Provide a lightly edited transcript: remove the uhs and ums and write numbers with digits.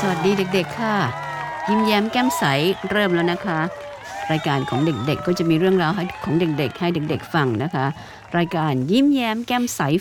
วัสดีเด็กๆค่ะยิ้มแย้มแก้มใสเริ่มแล้วนะคะรายการของเด็กๆก็จะมีเรื่องราวของเด็กๆให้เด็กๆฟังนะคะรายการยิ้มแย้มแก้มใส